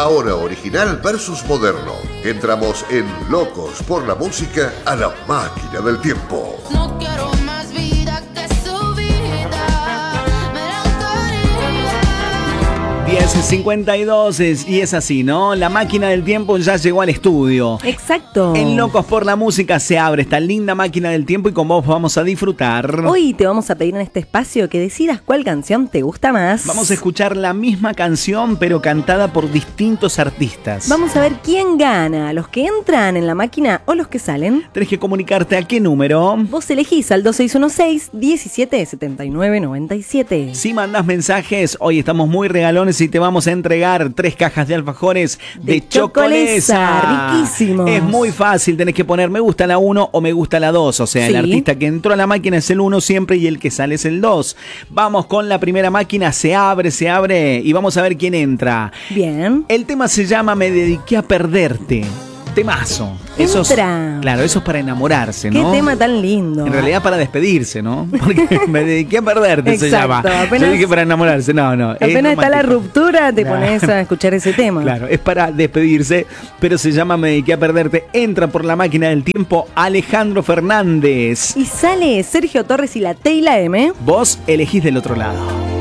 Ahora original versus moderno. Entramos en Locos por la Música a la máquina del tiempo. No quiero más vida que su vida, melancolía. 10:52 y es así, ¿no? La máquina del tiempo ya llegó al estudio. Exacto. En Locos por la Música se abre esta linda máquina del tiempo y con vos vamos a disfrutar. Hoy te vamos a pedir en este espacio que decidas cuál canción te gusta más. Vamos a escuchar la misma canción pero cantada por distintos artistas. Vamos a ver quién gana, los que entran en la máquina o los que salen. Tenés que comunicarte a qué número. Vos elegís al 2616-177997. Si mandás mensajes, hoy estamos muy regalones y te vamos a entregar 3 cajas de alfajores de Chocolesa. Riquísimos. Es muy fácil, tenés que poner me gusta la 1 o me gusta la 2. O sea, Sí. el artista que entró a la máquina es el 1 siempre y el que sale es el 2. Vamos con la primera máquina, se abre y vamos a ver quién entra. Bien. El tema se llama Me dediqué a perderte. Temazo. Eso es, Entra. claro, eso es para enamorarse, Qué ¿no? tema tan lindo. En realidad para despedirse, ¿no? Porque me dediqué a perderte, se llama. Exacto, apenas- Yo dije para enamorarse, no. Apenas está la romántico. ruptura, te Claro. pones a escuchar ese tema. Claro, es para despedirse, pero se llama Me dediqué a perderte. Entra por la máquina del tiempo Alejandro Fernández. Y sale Sergio Torres y la Teila M. Vos elegís del otro lado.